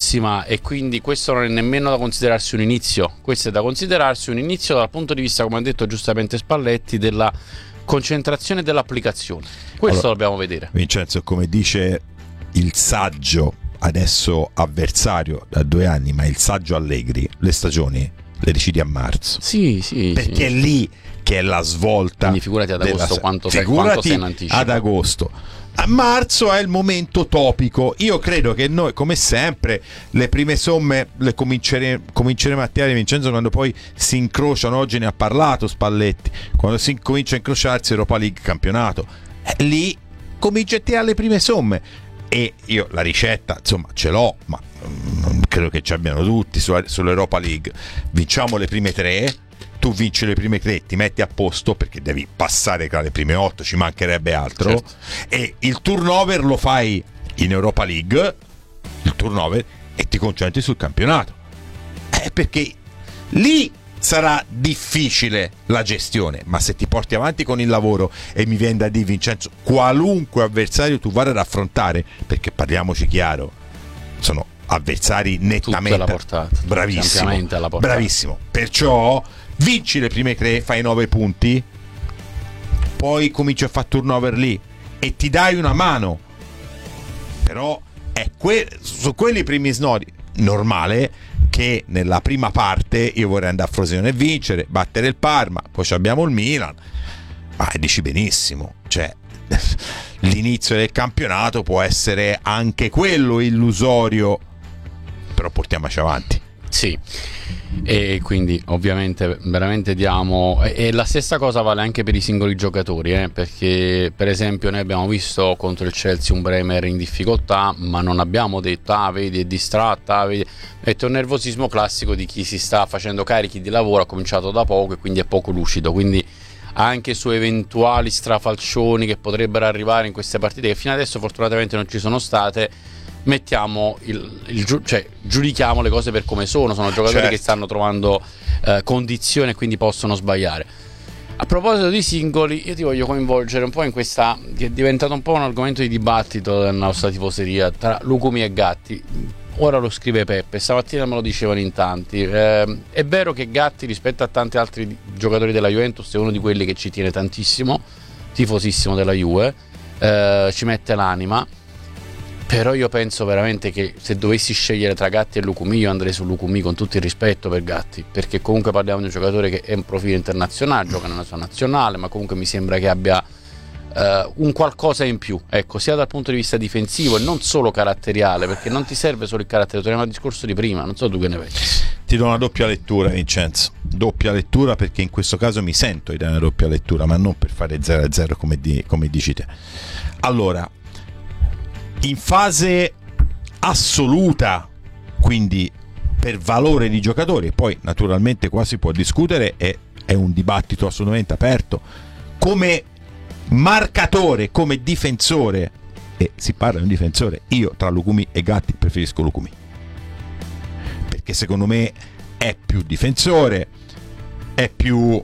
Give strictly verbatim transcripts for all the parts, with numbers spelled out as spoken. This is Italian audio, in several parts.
prossima, e quindi questo non è nemmeno da considerarsi un inizio, questo è da considerarsi un inizio dal punto di vista, come ha detto giustamente Spalletti, della concentrazione dell'applicazione. Questo allora, dobbiamo vedere. Vincenzo, come dice il saggio adesso avversario da due anni, ma il saggio Allegri, le stagioni le decidi a marzo. Sì, sì, perché sì. è lì che è la svolta. Quindi figurati ad agosto della... quanto, figurati sei, quanto sei in anticipo. Ad agosto. A marzo è il momento topico. Io credo che noi, come sempre, le prime somme le comincere, cominceremo a tirare, Vincenzo, quando poi si incrociano. Oggi ne ha parlato Spalletti, quando si comincia a incrociarsi Europa League, campionato, eh, lì comincia a tirare le prime somme. E io la ricetta insomma ce l'ho, ma um, credo che ci abbiano tutti su, sull'Europa League. Vinciamo le prime tre, tu vinci le prime tre, ti metti a posto, perché devi passare tra le prime otto, ci mancherebbe altro, certo. E il turnover lo fai in Europa League, il turnover, e ti concentri sul campionato, eh, perché lì sarà difficile la gestione. Ma se ti porti avanti con il lavoro, e mi viene da dire, Vincenzo, qualunque avversario tu vada ad affrontare, perché parliamoci chiaro, sono avversari nettamente alla portata, bravissimo, alla portata. Bravissimo, perciò vinci le prime tre, fai nove punti, poi cominci a fare turnover lì e ti dai una mano. Però è que- su quelli primi snodi normale che nella prima parte io vorrei andare a Frosinone e vincere, battere il Parma, poi abbiamo il Milan, ma dici benissimo, cioè l'inizio del campionato può essere anche quello illusorio, però portiamoci avanti. Sì, e quindi ovviamente veramente diamo, e la stessa cosa vale anche per i singoli giocatori, eh? Perché per esempio noi abbiamo visto contro il Chelsea un Bremer in difficoltà, ma non abbiamo detto ah vedi è distratta, vedi. È un nervosismo classico di chi si sta facendo carichi di lavoro, ha cominciato da poco e quindi è poco lucido, quindi anche su eventuali strafalcioni che potrebbero arrivare in queste partite, che fino adesso fortunatamente non ci sono state, mettiamo il, il cioè giudichiamo le cose per come sono. Sono giocatori, certo, che stanno trovando eh, condizioni e quindi possono sbagliare. A proposito di singoli, io ti voglio coinvolgere un po' in questa, che è diventato un po' un argomento di dibattito della nostra tifoseria, tra Lucumi e Gatti. Ora lo scrive Peppe, stamattina me lo dicevano in tanti. Eh, è vero che Gatti, rispetto a tanti altri giocatori della Juventus, è uno di quelli che ci tiene tantissimo, tifosissimo della Juve, eh, ci mette l'anima. Però io penso veramente che se dovessi scegliere tra Gatti e Lucumi, io andrei su Lucumi, con tutto il rispetto per Gatti, perché comunque parliamo di un giocatore che è un profilo internazionale, gioca nella sua nazionale, ma comunque mi sembra che abbia uh, un qualcosa in più, ecco, sia dal punto di vista difensivo e non solo caratteriale, perché non ti serve solo il carattere. Torniamo al discorso di prima, non so tu che ne pensi. Ti do una doppia lettura, Vincenzo, doppia lettura, perché in questo caso mi sento di dare una doppia lettura, ma non per fare zero a zero come, di, come dici te. Allora, in fase assoluta, quindi per valore di giocatori, poi naturalmente qua si può discutere e è un dibattito assolutamente aperto, come marcatore, come difensore, e si parla di un difensore, io tra Lucumi e Gatti preferisco Lucumi, perché secondo me è più difensore, è più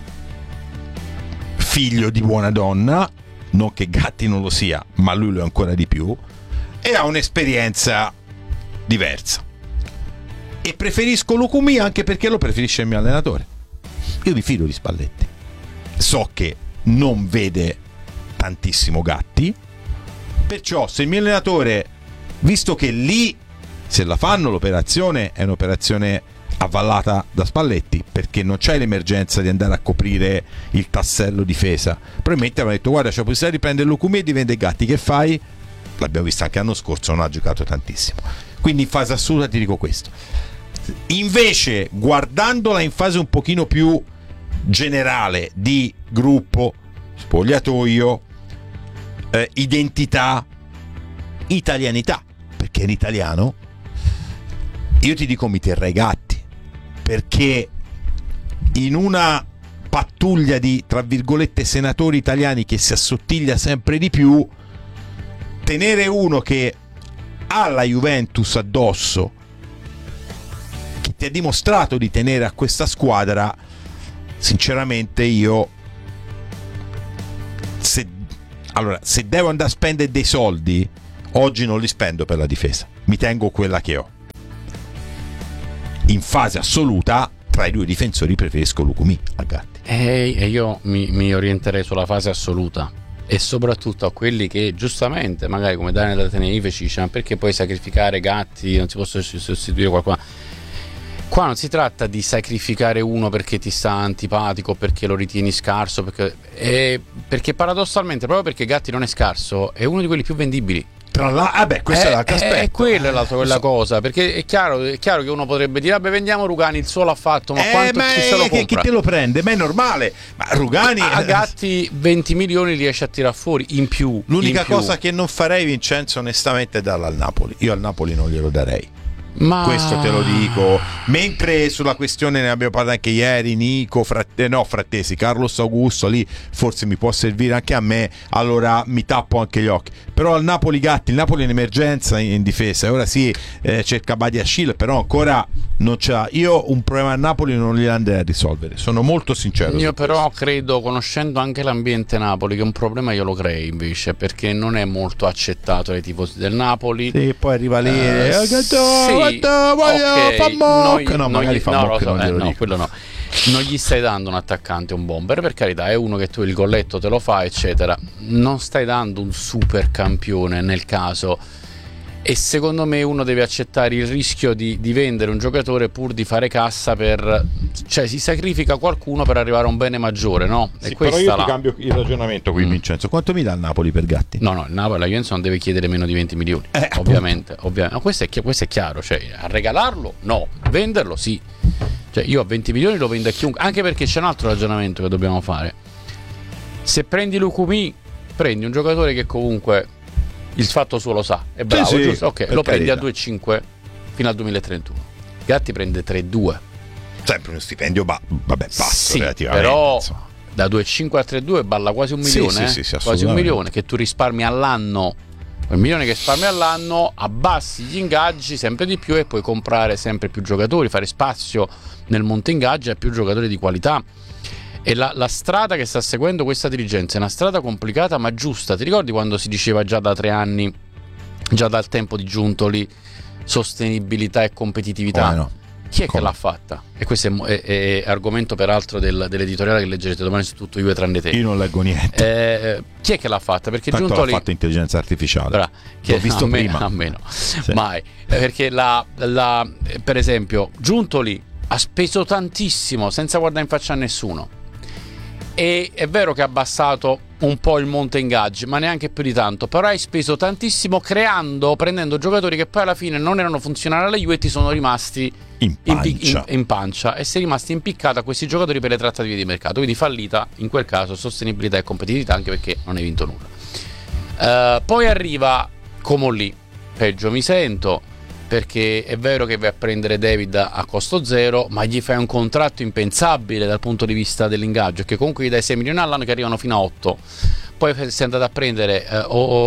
figlio di buona donna, non che Gatti non lo sia, ma lui lo è ancora di più, e ha un'esperienza diversa. E preferisco Lucumi anche perché lo preferisce il mio allenatore. Io mi fido di Spalletti, so che non vede tantissimo Gatti, perciò se il mio allenatore, visto che lì se la fanno l'operazione è un'operazione avvallata da Spalletti, perché non c'è l'emergenza di andare a coprire il tassello difesa, probabilmente aveva detto guarda c'è la possibilità di prendere Lucumi e di vendere Gatti, che fai? L'abbiamo visto anche l'anno scorso, non ha giocato tantissimo, quindi in fase assoluta ti dico questo. Invece guardandola in fase un pochino più generale di gruppo, spogliatoio, eh, identità, italianità, perché è in italiano, io ti dico mi terrei Gatti, perché in una pattuglia di tra virgolette senatori italiani che si assottiglia sempre di più, tenere uno che ha la Juventus addosso, che ti ha dimostrato di tenere a questa squadra, sinceramente io se, allora, se devo andare a spendere dei soldi oggi non li spendo per la difesa, mi tengo quella che ho. in fase assoluta tra i due difensori preferisco Lukumi a Gatti. E, e io mi, mi orienterei sulla fase assoluta, e soprattutto a quelli che giustamente magari come Daniel da Tenerife ci dice: ma perché puoi sacrificare Gatti, non si può sostituire qualcuno? Qua non si tratta di sacrificare uno perché ti sta antipatico, perché lo ritieni scarso, perché, è, perché paradossalmente, proprio perché Gatti non è scarso, è uno di quelli più vendibili. Tra la... ah beh, questo è, è l'altro aspetto. È quella è l'altra quella so. cosa, perché è chiaro, è chiaro che uno potrebbe dire: vabbè, vendiamo Rugani, il suo l'ha fatto, ma eh, quanto ma chi se lo compra? Chi te lo prende? Ma è normale. Ma Rugani a, a Gatti venti milioni riesce a tirar fuori in più. L'unica in più. cosa che non farei, Vincenzo, onestamente, è darla al Napoli. Io al Napoli non glielo darei. Ma... questo te lo dico. Mentre sulla questione ne abbiamo parlato anche ieri, Nico fratte, no Frattesi, Carlos Augusto, lì forse mi può servire anche a me, allora mi tappo anche gli occhi. Però al Napoli Gatti, il Napoli è in emergenza in, in difesa, e ora sì, eh, cerca Badiashile, però ancora non c'ha. Io un problema al Napoli non li andrei a risolvere, sono molto sincero. Io però credo, conoscendo anche l'ambiente Napoli, che un problema io lo crei invece, perché non è molto accettato dai tifosi del Napoli. Sì, poi arriva lì eh, eh, sì. Okay. fa mock. Noi, no, magari noi, fa no, mock, so, non eh, no, dico. quello no. Non gli stai dando un attaccante, un bomber, per carità, è uno che tu il golletto te lo fa, eccetera. Non stai dando un super campione nel caso. E secondo me uno deve accettare il rischio di, di vendere un giocatore pur di fare cassa, per cioè si sacrifica qualcuno per arrivare a un bene maggiore, no? Sì, e però io la... ti cambio il ragionamento qui, mm. Vincenzo. Quanto mi dà il Napoli per Gatti? No, no, il Napoli, la Juventus non deve chiedere meno di venti milioni, eh, ovviamente, ovviamente. No, questo, è, questo è chiaro, cioè a regalarlo no, venderlo sì. Cioè io a venti milioni lo vendo a chiunque, anche perché c'è un altro ragionamento che dobbiamo fare. Se prendi Lukumi, prendi un giocatore che comunque il fatto suo lo sa, è bravo, sì, giusto? Ok, lo prendi a due virgola cinque fino al duemilatrentuno. Gatti prende tre virgola due. Sempre uno stipendio, ba- vabbè, basso sì, relativamente. Però insomma. Da due virgola cinque a tre virgola due balla quasi un milione, sì, eh? sì, sì, quasi un milione che tu risparmi all'anno. Un milione che risparmi all'anno, abbassi gli ingaggi sempre di più e puoi comprare sempre più giocatori, fare spazio nel monte ingaggi a più giocatori di qualità. E la, la strada che sta seguendo questa dirigenza è una strada complicata ma giusta. Ti ricordi quando si diceva già da tre anni, già dal tempo di Giuntoli, sostenibilità e competitività? Come no? Chi è Come? che l'ha fatta? E questo è, è, è argomento peraltro del, dell'editoriale che leggerete domani su Tutto Io tranne te. Io non leggo niente. Eh, chi è che l'ha fatta? Perché Tanto Giuntoli l'ha fatta intelligenza artificiale. Bra, che l'ho visto a me, prima. A meno, sì. mai. Perché la, la, per esempio Giuntoli ha speso tantissimo senza guardare in faccia a nessuno. E è vero che ha abbassato un po' il monte ingaggi, ma neanche più di tanto. Però hai speso tantissimo creando, prendendo giocatori che poi alla fine non erano funzionali alla Juve e ti sono rimasti in pancia. In, in pancia e sei rimasti impiccato a questi giocatori per le trattative di mercato. Quindi fallita in quel caso sostenibilità e competitività, anche perché non hai vinto nulla. Uh, poi arriva Comolli, peggio mi sento, perché è vero che vai a prendere David a costo zero, ma gli fai un contratto impensabile dal punto di vista dell'ingaggio, che comunque gli dai sei milioni all'anno che arrivano fino a otto. Poi sei andato a prendere eh,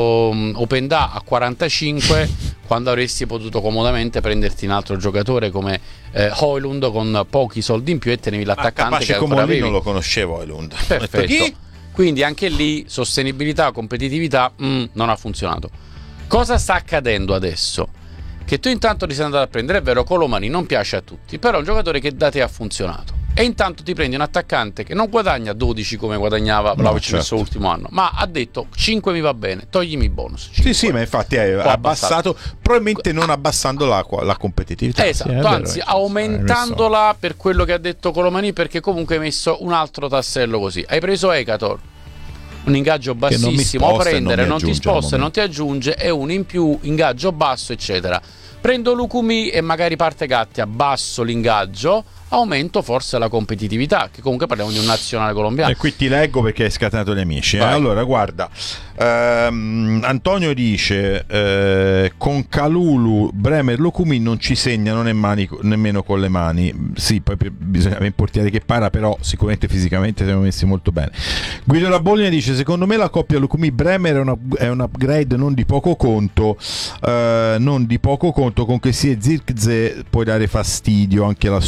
Openda a quarantacinque quando avresti potuto comodamente prenderti un altro giocatore come eh, Højlund con pochi soldi in più e tenevi l'attaccante che ancora avevi. Non lo conoscevo Højlund. Perfetto. Quindi anche lì sostenibilità, competitività mm, non ha funzionato. Cosa sta accadendo adesso? Che tu intanto ti sei andato a prendere, è vero, Colomani non piace a tutti, però è un giocatore che da te ha funzionato. E intanto ti prendi un attaccante che non guadagna dodici come guadagnava Vlahovic no, certo. nel suo ultimo anno, ma ha detto cinque mi va bene, toglimi i bonus. cinque. Sì, sì, ma infatti hai abbassato, abbassato, probabilmente non abbassando la, la competitività. Esatto, sì, anzi vero, aumentandola messo... per quello che ha detto Colomani, perché comunque hai messo un altro tassello così. Hai preso Ekator, un ingaggio bassissimo, a prendere, non, non ti sposta, non ti aggiunge, e un in più, ingaggio basso, eccetera. Prendo Lukumi e magari parte Gatti, abbasso l'ingaggio, aumento forse la competitività, che comunque parliamo di un nazionale colombiano. E qui ti leggo perché hai scatenato gli amici. Eh? Allora, guarda, ehm, Antonio dice eh, con Kalulu, Bremer, Lukumi non ci segnano nemmeno, nemmeno con le mani. Sì, poi bisogna avere un portiere che para, però sicuramente fisicamente siamo messi molto bene. Guido Rabolina dice secondo me la coppia Lukumi-Bremer è, una, è un upgrade non di poco conto, eh, non di poco conto, con che sia Zirkzee puoi dare fastidio anche lassù, che ne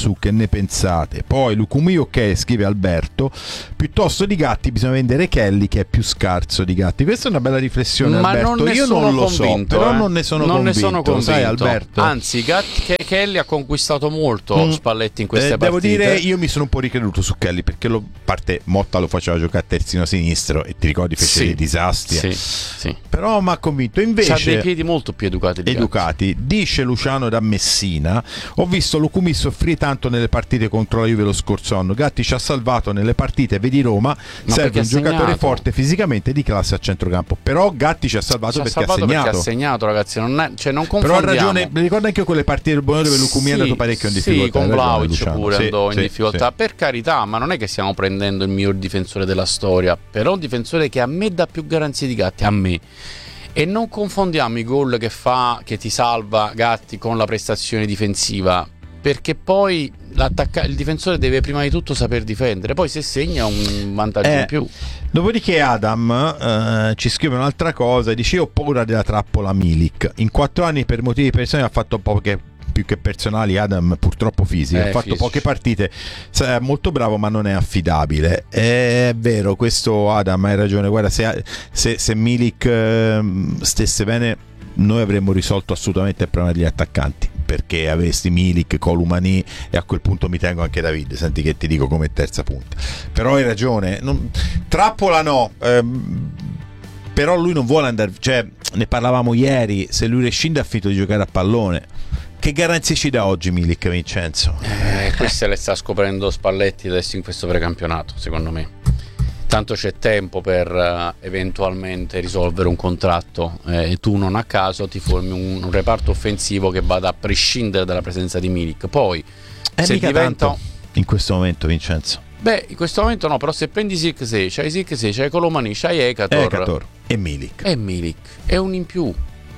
ne pensate? Poi Lucumi, ok, scrive Alberto, piuttosto di Gatti bisogna vendere Kelly che è più scarso di Gatti. Questa è una bella riflessione, ma Alberto. non Io non lo convinto, so, però eh? non ne sono non convinto, ne sono convinto. Sai, Alberto? Anzi, Gatti, che Kelly ha conquistato molto mm. Spalletti in queste eh, partite. Devo dire, io mi sono un po' ricreduto su Kelly, perché lo, parte Motta lo faceva giocare a terzino sinistro e ti ricordi fece sì. dei disastri. Sì, sì. Però mi ha convinto. Invece c'ha dei piedi molto più educati di educati. Dice Luciano da Messina: ho visto Lucumi soffrire tanto nelle partite contro la Juve lo scorso anno. Gatti ci ha salvato nelle partite, vedi Roma, ma serve un giocatore segnato. forte fisicamente di classe a centrocampo. Però Gatti ci ha salvato, ci perché, ha salvato ha segnato. perché ha segnato, ragazzi, non è, cioè non Però ha ragione, mi ricordo anche quelle partite del Bologna dove Lucumi sì, è andato parecchio in difficoltà. Sì, con Vlahovic pure sì, andò sì, in difficoltà, sì. per carità, ma non è che stiamo prendendo il miglior difensore della storia, però un difensore che a me dà più garanzie di Gatti, a me. E non confondiamo i gol che fa, che ti salva Gatti, con la prestazione difensiva, perché poi il difensore deve prima di tutto saper difendere, poi se segna un vantaggio eh, in più. Dopodiché Adam eh, ci scrive un'altra cosa, dice: io ho paura della trappola Milik, in quattro anni per motivi personali ha fatto poche, più che personali, Adam purtroppo fisiche, eh, ha fatto fisici. poche partite, è molto bravo ma non è affidabile. È vero questo, Adam, hai ragione. Guarda, se, se, se Milik eh, stesse bene noi avremmo risolto assolutamente il problema degli attaccanti, perché avessi Milik, Columani e a quel punto mi tengo anche David, senti che ti dico come terza punta. Però hai ragione, non, trappola no, ehm, però lui non vuole andare, cioè ne parlavamo ieri, se lui rescinde ha finito di giocare a pallone. Che garanzie ci dà oggi Milik, Vincenzo? Eh, queste le sta scoprendo Spalletti adesso in questo precampionato, secondo me. Tanto c'è tempo per uh, eventualmente risolvere un contratto eh, e tu non a caso ti formi un, un reparto offensivo che vada a prescindere dalla presenza di Milik. Poi è se mica diventa tanto in questo momento, Vincenzo. Beh, in questo momento no, però se prendi Zirkzee, c'hai Zirkzee, c'hai Colomani, c'hai Ekator, Ekator e Milik. E Milik è un in più.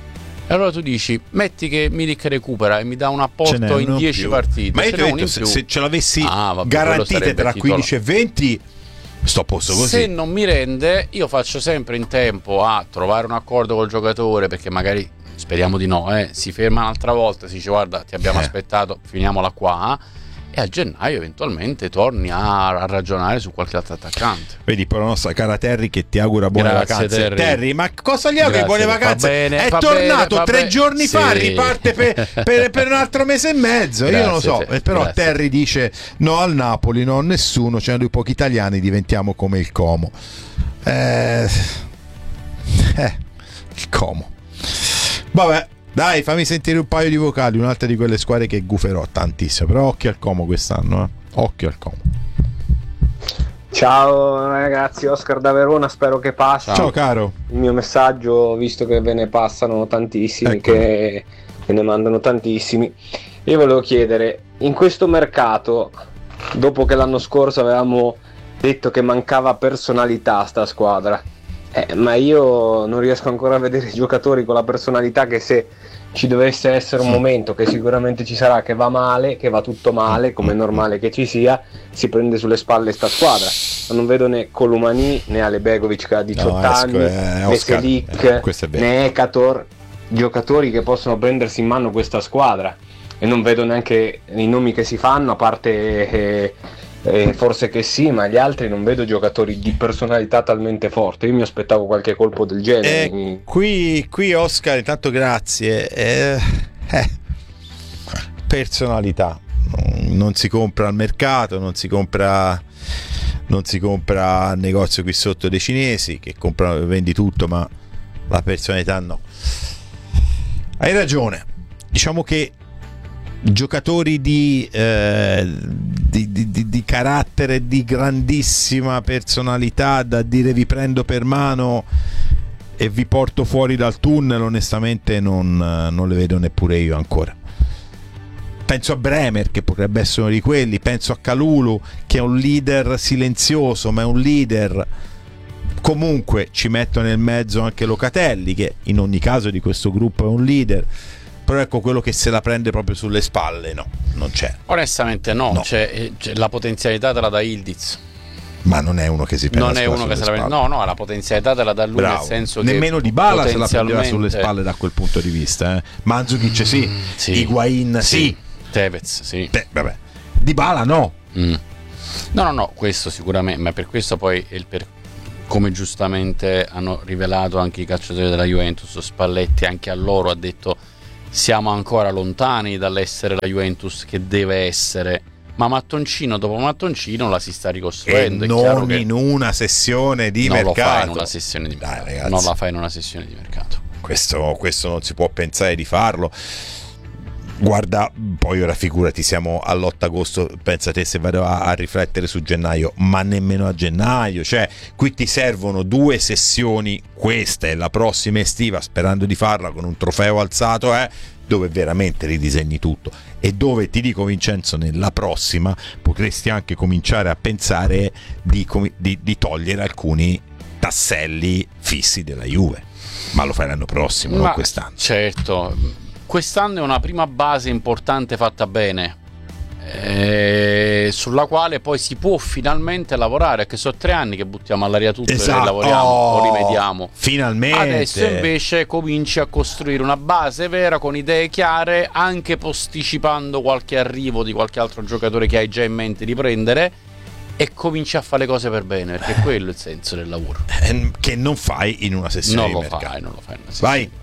E allora tu dici, metti che Milik recupera e mi dà un apporto in dieci partite. Ma io ti ho detto, se, se ce l'avessi ah, vabbè, garantite tra quindici e venti, sto a posto così. Se non mi rende, io faccio sempre in tempo a trovare un accordo col giocatore, perché magari, speriamo di no, eh, si ferma un'altra volta, si dice guarda ti abbiamo eh. aspettato, finiamola qua, e a gennaio eventualmente torni a, a ragionare su qualche altro attaccante. Vedi poi la nostra cara Terry che ti augura buone Grazie, vacanze. Terry. Terry, ma cosa gli auguri buone vacanze? Bene, è tornato bene, tre bene. giorni sì. fa, riparte per, per, per un altro mese e mezzo. Grazie, io non lo so, te. però Grazie. Terry dice no al Napoli, no a nessuno, c'è due pochi italiani, diventiamo come il Como. Eh, eh il Como. Vabbè. Dai, fammi sentire un paio di vocali, un'altra di quelle squadre che guferò tantissimo. Però occhio al Como quest'anno, eh. Occhio al Como. Ciao ragazzi, Oscar da Verona, spero che passi. Ciao, Ciao caro. Il mio messaggio, visto che ve ne passano tantissimi, ecco. che ve ne mandano tantissimi, io volevo chiedere, in questo mercato, dopo che l'anno scorso avevamo detto che mancava personalità a sta squadra, Eh, ma io non riesco ancora a vedere i giocatori con la personalità che, se ci dovesse essere un momento, che sicuramente ci sarà, che va male, che va tutto male, come è normale che ci sia, si prende sulle spalle sta squadra. Ma non vedo né Columani né Alebegovic che ha diciotto no, anni, eh, né Selic, eh, né Ekator, giocatori che possono prendersi in mano questa squadra, e non vedo neanche i nomi che si fanno, a parte eh, Eh, forse che sì, ma gli altri non vedo giocatori di personalità talmente forte. Io mi aspettavo qualche colpo del genere. Eh, qui, qui Oscar, intanto grazie. Eh, eh, personalità non si compra al mercato, non si compra, non si compra al negozio qui sotto dei cinesi che comprano, vendi tutto, ma la personalità no. Hai ragione. Diciamo che giocatori di, eh, di, di, di, di carattere, di grandissima personalità, da dire vi prendo per mano e vi porto fuori dal tunnel, onestamente non, non le vedo neppure io ancora. Penso a Bremer, che potrebbe essere uno di quelli, penso a Kalulu, che è un leader silenzioso ma è un leader. Comunque ci metto nel mezzo anche Locatelli, che in ogni caso di questo gruppo è un leader. Però ecco, quello che se la prende proprio sulle spalle no, non c'è. Onestamente no, no. C'è, c'è la potenzialità te la dà Ildiz. Ma non è uno che si prende non è uno che se la prende, no, no, la potenzialità te la dà lui. Bravo. Nel senso nemmeno che Dybala se la prendeva sulle spalle da quel punto di vista, eh. Mandzukic sì, mm, sì. Higuain sì, sì. Tevez sì. Beh, vabbè. Dybala no. Mm. No, no, no, questo sicuramente, ma per questo poi il per... come giustamente hanno rivelato anche i calciatori della Juventus, Spalletti anche a loro ha detto siamo ancora lontani dall'essere la Juventus che deve essere, ma mattoncino dopo mattoncino la si sta ricostruendo. E è non in una sessione di non mercato. Lo fai in una sessione di Dai, mercato. ragazzi. Non la fai in una sessione di mercato. Questo, questo non si può pensare di farlo. Guarda, poi ora figurati, siamo all'otto agosto, pensa te se vado a, a riflettere su gennaio, ma nemmeno a gennaio, cioè qui ti servono due sessioni, questa e la prossima estiva, sperando di farla con un trofeo alzato, eh, dove veramente ridisegni tutto e dove, ti dico Vincenzo, nella prossima potresti anche cominciare a pensare di, di, di togliere alcuni tasselli fissi della Juve, ma lo fai l'anno prossimo, ma non quest'anno. Certo. Quest'anno è una prima base importante fatta bene, eh, sulla quale poi si può finalmente lavorare, che sono tre anni che buttiamo all'aria tutto, esatto. E lavoriamo oh, o rimediamo. Finalmente. Adesso invece cominci a costruire una base vera con idee chiare, anche posticipando qualche arrivo di qualche altro giocatore che hai già in mente di prendere, e cominci a fare le cose per bene, perché è quello il senso del lavoro. Eh, che non fai in una sessione non di lo mercato. fai, non lo fai in una sessione. Vai.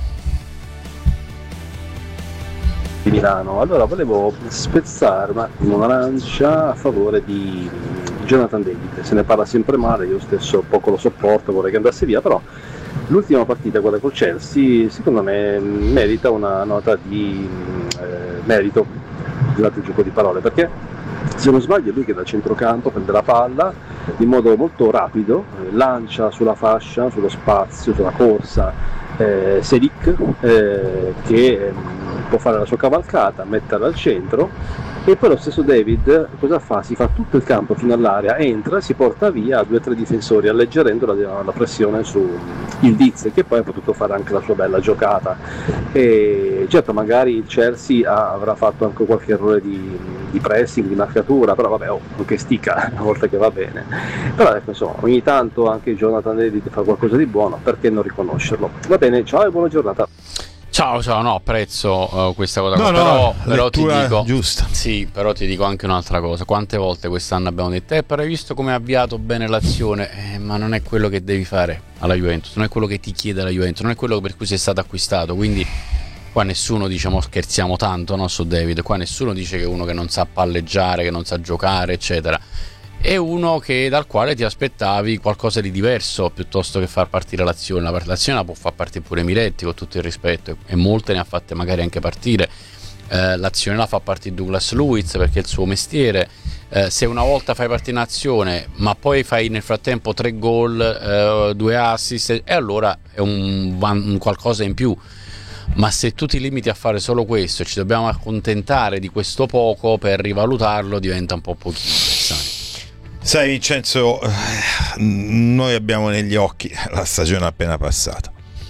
Di Milano. Allora volevo spezzare un attimo una lancia a favore di Jonathan David. Se ne parla sempre male, io stesso poco lo sopporto, vorrei che andasse via, però l'ultima partita, quella col Chelsea, secondo me merita una nota di eh, merito, scusate il gioco di parole, perché se non sbaglio è lui che da centrocampo prende la palla in modo molto rapido, eh, lancia sulla fascia, sullo spazio, sulla corsa, eh, Selic, eh, che eh, può fare la sua cavalcata, metterla al centro, e poi lo stesso David cosa fa? Si fa tutto il campo fino all'area, entra e si porta via due o tre difensori, alleggerendo la, la pressione su il Diz, che poi ha potuto fare anche la sua bella giocata. E certo, magari il Chelsea ha, avrà fatto anche qualche errore di, di pressing, di marcatura, però vabbè, oh, che stica una volta che va bene. Però ecco, insomma, ogni tanto anche Jonathan David fa qualcosa di buono, perché non riconoscerlo? Va bene, ciao e buona giornata. Ciao, ciao, no, apprezzo uh, questa cosa, no, però, no, però ti dico giusta. Sì, però ti dico anche un'altra cosa. Quante volte quest'anno abbiamo detto eh, però hai visto come ha avviato bene l'azione, eh, ma non è quello che devi fare alla Juventus, non è quello che ti chiede la Juventus, non è quello per cui sei stato acquistato, quindi qua nessuno, diciamo, scherziamo tanto, no, su David, qua nessuno dice che è uno che non sa palleggiare, che non sa giocare, eccetera. È uno che, dal quale ti aspettavi qualcosa di diverso piuttosto che far partire l'azione. La l'azione la può far partire pure Miretti, con tutto il rispetto, e molte ne ha fatte magari anche partire. Eh, l'azione la fa partire Douglas Luiz perché è il suo mestiere. Eh, se una volta fai partire in azione ma poi fai nel frattempo tre gol, eh, due assist, e allora è un, un qualcosa in più. Ma se tu ti limiti a fare solo questo e ci dobbiamo accontentare di questo poco per rivalutarlo, diventa un po' pochino, sai. Sai Vincenzo, noi abbiamo negli occhi la stagione appena passata.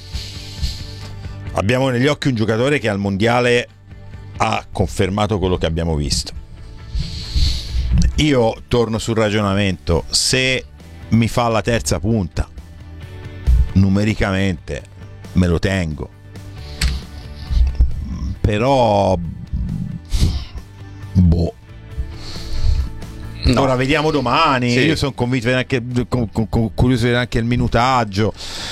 Abbiamo negli occhi un giocatore che al mondiale ha confermato quello che abbiamo visto. Io torno sul ragionamento: se mi fa la terza punta, numericamente me lo tengo. Però boh. No. Ora vediamo domani. Sì. Io sono convinto anche, con, con, con, curioso di vedere anche il minutaggio.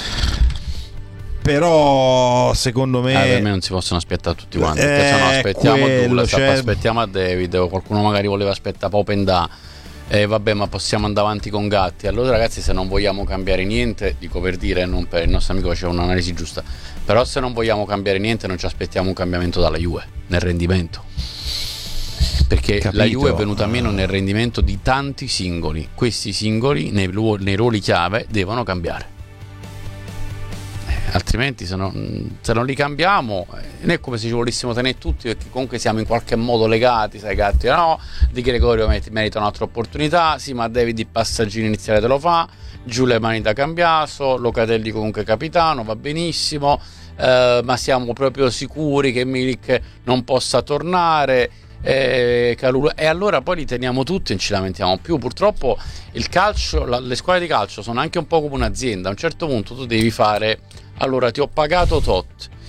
Però secondo me eh, per me non si possono aspettare tutti quanti, eh, perché se no aspettiamo Douglas, cioè... aspettiamo a David, o qualcuno magari voleva aspettare Popenda, e eh, vabbè, ma possiamo andare avanti con Gatti. Allora ragazzi, se non vogliamo cambiare niente, dico per dire, non per il nostro amico faceva un'analisi giusta, però se non vogliamo cambiare niente non ci aspettiamo un cambiamento dalla Juve nel rendimento, perché Capito. La Juve è venuta meno nel rendimento di tanti singoli. Questi singoli nei, nei ruoli chiave devono cambiare, eh, altrimenti se non, se non li cambiamo non è come se ci volessimo tenere tutti, perché comunque siamo in qualche modo legati, sai. Gatti no, Di Gregorio merita un'altra opportunità, sì, ma David il passaggino iniziale te lo fa, giù le mani da Cambiaso, Locatelli comunque capitano, va benissimo, eh, ma siamo proprio sicuri che Milik non possa tornare, Eh, e allora poi li teniamo tutti e non ci lamentiamo più. Purtroppo il calcio, la, le squadre di calcio sono anche un po' come un'azienda. A un certo punto tu devi fare: allora ti ho pagato tot,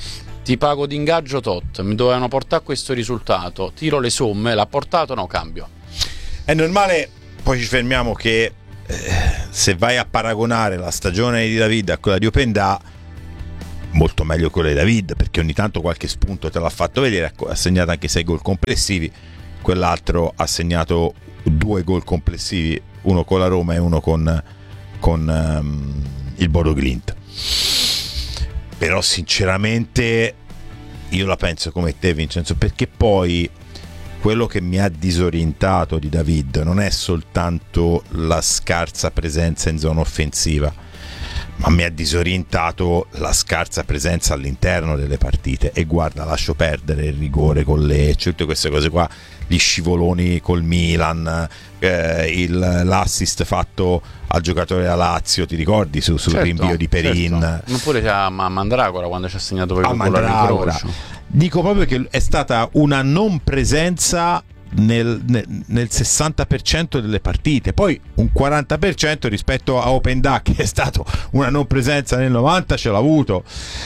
ti pago d'ingaggio tot, mi dovevano portare questo risultato, tiro le somme, l'ha portato, no, cambio. È normale, poi ci fermiamo che eh, se vai a paragonare la stagione di David a quella di Openda, molto meglio quella di David, perché ogni tanto qualche spunto te l'ha fatto vedere, ha segnato anche sei gol complessivi, quell'altro ha segnato due gol complessivi, uno con la Roma e uno con, con um, il Bodo Glimt. Però sinceramente io la penso come te, Vincenzo, perché poi quello che mi ha disorientato di David non è soltanto la scarsa presenza in zona offensiva, ma mi ha disorientato la scarsa presenza all'interno delle partite. E guarda, lascio perdere il rigore con Lecce, tutte queste cose qua, gli scivoloni col Milan, eh, il, l'assist fatto al giocatore della Lazio, ti ricordi, su, sul certo, rinvio di Perin, certo. Ma pure a Mandragora quando ci ha segnato per il Mandragora. Dico proprio che è stata una non presenza nel, nel, nel sessanta per cento delle partite, poi un quaranta per cento rispetto a Openda, che è stato una non presenza nel novanta, ce l'ha avuto.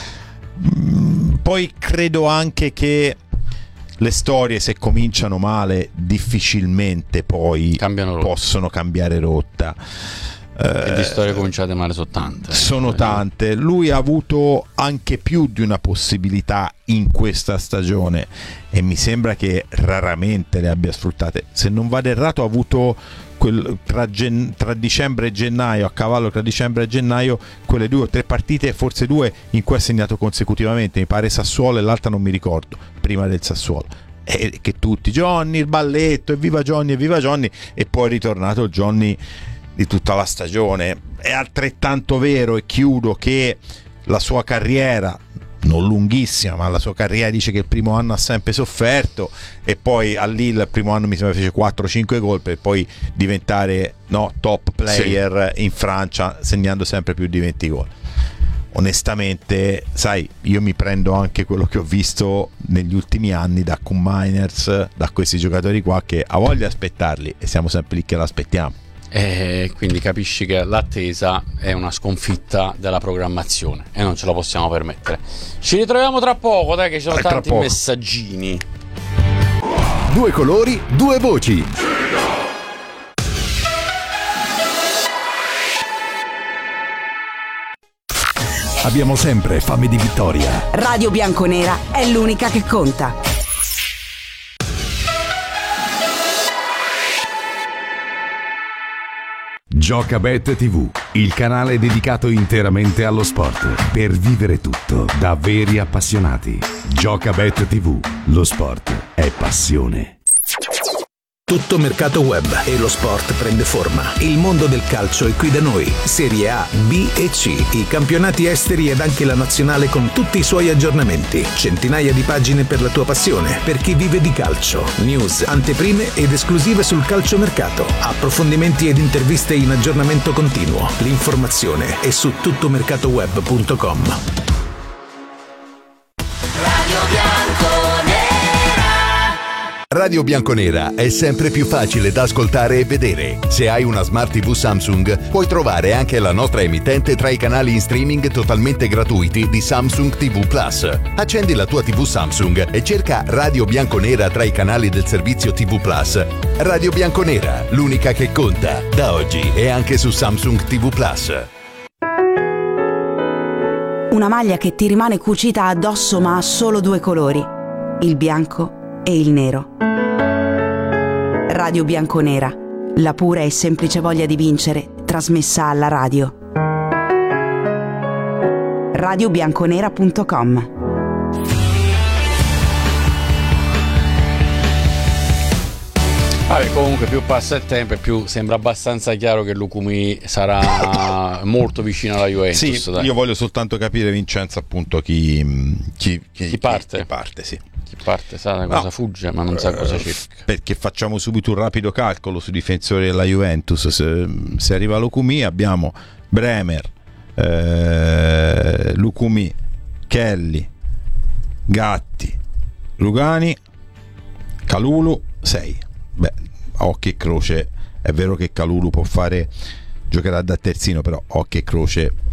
Poi credo anche che le storie, se cominciano male, difficilmente poi possono cambiare rotta. E di storie cominciate male sono tante. Sono tante. Lui ha avuto anche più di una possibilità in questa stagione e mi sembra che raramente le abbia sfruttate. Se non vado errato, ha avuto quel, tra, gen, tra dicembre e gennaio, a cavallo tra dicembre e gennaio, quelle due o tre partite, forse due, in cui ha segnato consecutivamente. Mi pare Sassuolo e l'altra non mi ricordo, prima del Sassuolo. E che tutti, Johnny, il balletto, evviva Johnny, evviva Johnny, e poi è ritornato Johnny di tutta la stagione. È altrettanto vero, e chiudo, che la sua carriera, non lunghissima, ma la sua carriera, dice che il primo anno ha sempre sofferto, e poi a Lille il primo anno mi sembra fece quattro cinque gol per poi diventare no, top player sì. in Francia, segnando sempre più di venti gol. Onestamente, sai, io mi prendo anche quello che ho visto negli ultimi anni da Koeman Miners, da questi giocatori qua, che ha voglia di aspettarli e siamo sempre lì che l'aspettiamo. E quindi capisci che l'attesa è una sconfitta della programmazione e non ce la possiamo permettere. Ci ritroviamo tra poco, dai, che ci sono eh, tanti messaggini. Due colori, due voci. Abbiamo sempre fame di vittoria. Radio Bianconera è l'unica che conta. Giocabet tivù, il canale dedicato interamente allo sport, per vivere tutto da veri appassionati. Giocabet tivù, lo sport è passione. Tutto mercato web e lo sport prende forma. Il mondo del calcio è qui da noi. Serie A, B e C, i campionati esteri ed anche la nazionale con tutti i suoi aggiornamenti. Centinaia di pagine per la tua passione, per chi vive di calcio. News, anteprime ed esclusive sul calciomercato. Approfondimenti ed interviste in aggiornamento continuo. L'informazione è su tuttomercatoweb punto com. Radio Bianconera è sempre più facile da ascoltare e vedere. Se hai una Smart tivù Samsung, puoi trovare anche la nostra emittente tra i canali in streaming totalmente gratuiti di Samsung tivù Plus. Accendi la tua tivù Samsung e cerca Radio Bianconera tra i canali del servizio tivù Plus. Radio Bianconera, l'unica che conta, da oggi e anche su Samsung tivù Plus. Una maglia che ti rimane cucita addosso ma ha solo due colori, il bianco e il nero. Radio Bianconera, la pura e semplice voglia di vincere, trasmessa alla radio. radio bianconera punto com. Vabbè, comunque più passa il tempo e più sembra abbastanza chiaro che Lukumi sarà molto vicino alla Juventus. Sì, dai. Io voglio soltanto capire, Vincenzo, appunto chi, chi, chi, chi parte. Chi parte, sì. Chi parte sa cosa no. fugge, ma non sa cosa cerca. Perché facciamo subito un rapido calcolo sui difensori della Juventus. Se, se arriva Lukumi abbiamo Bremer, eh, Lukumi, Kelly, Gatti, Lugani, Kalulu, sei. Beh, a occhio e croce è vero che Kalulu può fare, giocherà da terzino, però occhio e croce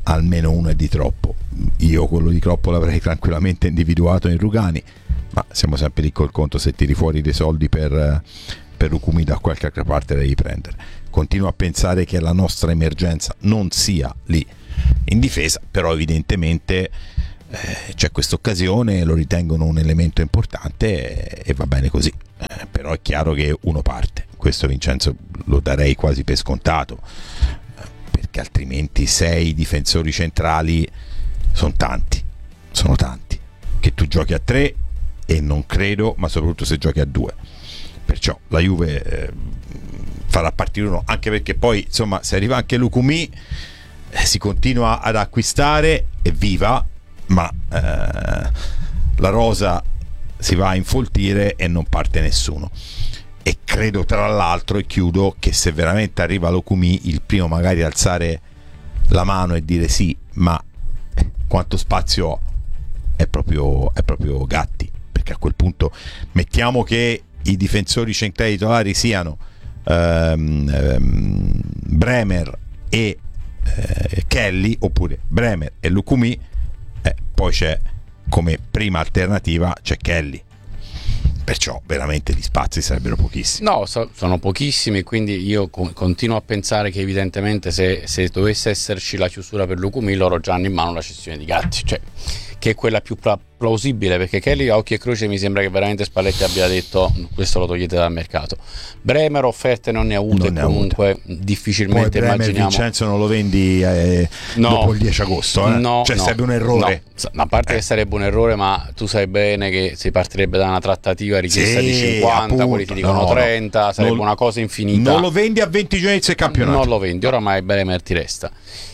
almeno uno è di troppo. Io quello di troppo l'avrei tranquillamente individuato in Rugani, ma siamo sempre lì col conto, se tiri fuori dei soldi per, per Lukumi da qualche altra parte devi prendere. Continuo a pensare che la nostra emergenza non sia lì in difesa, però evidentemente eh, c'è questa occasione, lo ritengono un elemento importante e, e va bene così, eh, però è chiaro che uno parte, questo Vincenzo lo darei quasi per scontato, perché altrimenti sei difensori centrali sono tanti, sono tanti, che tu giochi a tre e non credo, ma soprattutto se giochi a due, perciò la Juve eh, farà partire uno, anche perché poi insomma se arriva anche Lukumi eh, si continua ad acquistare, evviva, ma eh, la rosa si va a infoltire e non parte nessuno. E credo tra l'altro, e chiudo, che se veramente arriva Lukumi, il primo magari alzare la mano e dire sì, ma quanto spazio ho, è proprio, è proprio Gatti, perché a quel punto mettiamo che i difensori centrali titolari siano ehm, ehm, Bremer e eh, Kelly, oppure Bremer e Lukumi, eh, poi c'è come prima alternativa c'è Kelly, perciò veramente gli spazi sarebbero pochissimi. No, so, sono pochissimi, quindi io co- continuo a pensare che evidentemente se, se dovesse esserci la chiusura per Lukumi, loro già hanno in mano la cessione di Gatti, cioè che è quella più pla- plausibile, perché Kelly a occhio e croce mi sembra che veramente Spalletti abbia detto questo lo togliete dal mercato. Bremer offerte non ne ha avute, non e comunque avute. difficilmente Poi Bremer, immaginiamo. Vincenzo, non lo vendi eh, no, dopo il dieci agosto, eh? no, cioè no, sarebbe un errore, no. A parte eh. che sarebbe un errore, ma tu sai bene che si partirebbe da una trattativa richiesta sì, di cinquanta, appunto, quelli ti dicono no, trenta, no. sarebbe non, una cosa infinita. Non lo vendi a venti giorni del campionato, non lo vendi, oramai Bremer ti resta.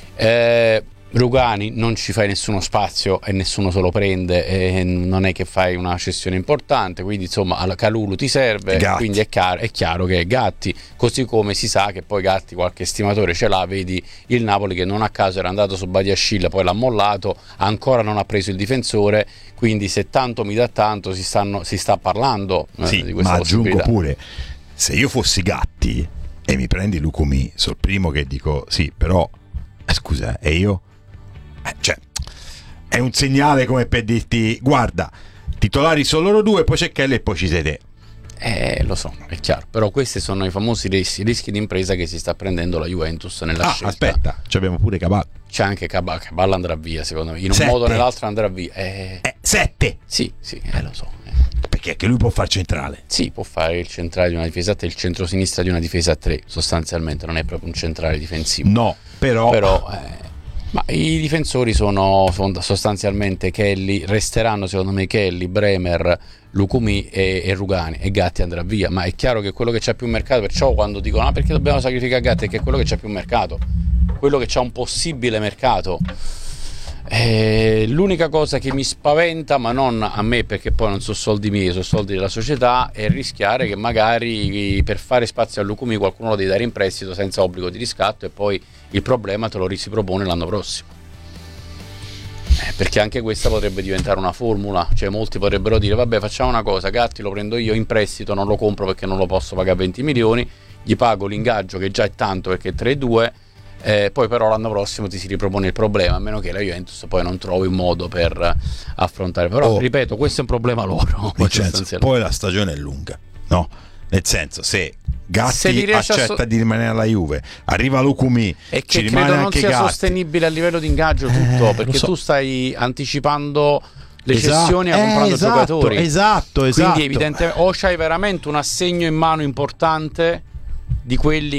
eh, Rugani non ci fai nessuno spazio e nessuno se lo prende, e non è che fai una cessione importante, quindi insomma alla Calulu ti serve, Gatti. Quindi è chiaro, è chiaro che è Gatti, così come si sa che poi Gatti qualche estimatore ce l'ha, vedi il Napoli che non a caso era andato su Badiashile, poi l'ha mollato, ancora non ha preso il difensore, quindi se tanto mi dà tanto si, stanno, si sta parlando eh, sì, di questa ma aggiungo possibilità. pure, se io fossi Gatti e mi prendi Lukumi, sono il primo che dico sì, però eh, scusa, e io? Eh, cioè, è un segnale come per dirti guarda, titolari sono loro due, poi c'è Kelly e poi ci sei te. Eh, lo so, è chiaro, però questi sono i famosi rischi, rischi di impresa che si sta prendendo la Juventus nella ah, scelta. aspetta, ci abbiamo pure Cavallo. C'è anche Cabal, Cabal andrà via, secondo me, in un Sette. modo o nell'altro andrà via. Eh, Eh, sette! sì, sì, eh, lo so. Eh. Perché anche lui può far centrale. Sì, può fare il centrale di una difesa a tre, il centrosinistra di una difesa a tre, sostanzialmente non è proprio un centrale difensivo. No, però... Però eh, ma i difensori sono, sono sostanzialmente Kelly, resteranno secondo me Kelly, Bremer, Lukumi e, e Rugani, e Gatti andrà via, ma è chiaro che quello che c'ha più mercato, perciò quando dicono ah, perché dobbiamo sacrificare Gatti, è che è quello che c'ha più mercato, quello che c'ha un possibile mercato. Eh, l'unica cosa che mi spaventa, ma non a me perché poi non sono soldi miei, sono soldi della società, è rischiare che magari per fare spazio a Lukumi qualcuno lo devi dare in prestito senza obbligo di riscatto e poi il problema te lo si propone l'anno prossimo, eh, perché anche questa potrebbe diventare una formula, cioè molti potrebbero dire vabbè facciamo una cosa, Gatti lo prendo io in prestito, non lo compro perché non lo posso pagare venti milioni, gli pago l'ingaggio che già è tanto perché è tre e due, Eh, poi però l'anno prossimo ti si ripropone il problema, a meno che la Juventus poi non trovi un modo per affrontare, però oh, ripeto, questo è un problema loro. Vincenzo, poi la stagione è lunga, no? Nel senso, se Gatti se accetta so- di rimanere alla Juve, arriva Lukumi e che che credo non sia Gatti. sostenibile a livello di ingaggio tutto, eh, perché so. tu stai anticipando le esatto. cessioni a eh, comprando esatto, giocatori, esatto, esatto. Quindi evidentemente o c'hai veramente un assegno in mano importante di quelli